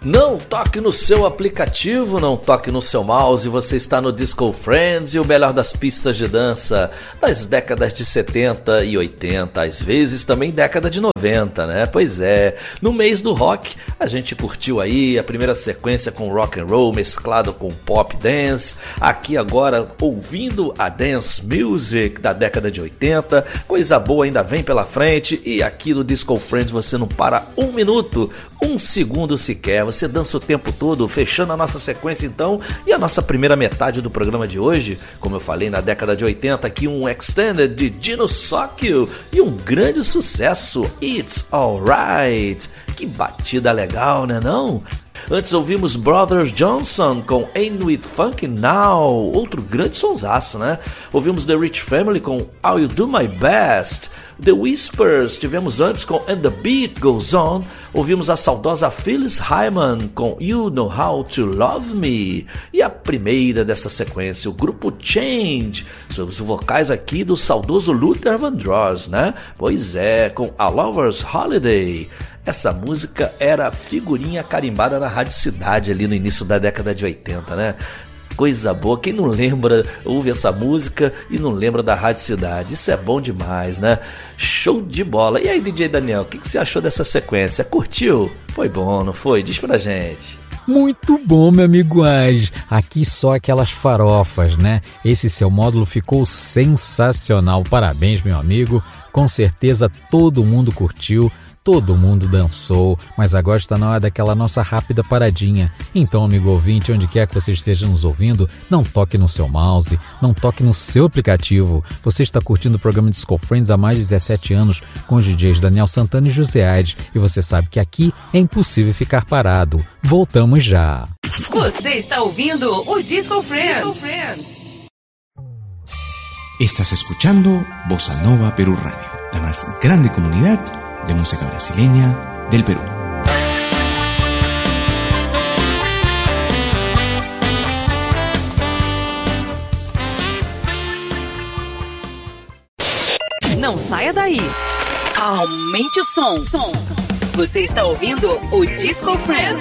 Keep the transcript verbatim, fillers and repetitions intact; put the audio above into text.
Não toque no seu aplicativo, não toque no seu mouse, você está no Disco Friends e o melhor das pistas de dança das décadas de setenta e oitenta, às vezes também década de noventa, né? Pois é, no mês do rock a gente curtiu aí a primeira sequência com rock and roll mesclado com pop dance, aqui agora ouvindo a dance music da década de oitenta, coisa boa ainda vem pela frente e aqui no Disco Friends você não para um minuto, um segundo sequer, você dança o tempo todo, fechando a nossa sequência então, e a nossa primeira metade do programa de hoje, como eu falei, na década de oitenta, aqui um extended de Dino Socchio e um grande sucesso, It's Alright. Que batida legal, né não? Antes ouvimos Brothers Johnson com Ain't It Funky Now, outro grande sonsaço, né? Ouvimos The Rich Family com I'll You Do My Best, The Whispers tivemos antes com And The Beat Goes On, ouvimos a saudosa Phyllis Hyman com You Know How To Love Me, e a primeira dessa sequência, o grupo Change, os vocais aqui do saudoso Luther Vandross, né? Pois é, com A Lover's Holiday. Essa música era figurinha carimbada na Rádio Cidade ali no início da década de oitenta, né? Coisa boa, quem não lembra, ouve essa música e não lembra da Rádio Cidade, isso é bom demais, né? Show de bola. E aí, D J Daniel, o que, que você achou dessa sequência? Curtiu? Foi bom, não foi? Diz pra gente. Muito bom, meu amigo Age. Aqui só aquelas farofas, né? Esse seu módulo ficou sensacional. Parabéns, meu amigo. Com certeza todo mundo curtiu. Todo mundo dançou, mas agora está na hora daquela nossa rápida paradinha. Então, amigo ouvinte, onde quer que você esteja nos ouvindo, não toque no seu mouse, não toque no seu aplicativo. Você está curtindo o programa Disco Friends há mais de dezessete anos com os D Js Daniel Santana e José Aide. E você sabe que aqui é impossível ficar parado. Voltamos já. Você está ouvindo o Disco Friends. Disco Friends. Estás escuchando Bossa Nova Perú Radio, la más grande comunidad de música brasileña del Perú. Não saia daí. Aumente o som. som. Você está ouvindo o Disco Friends.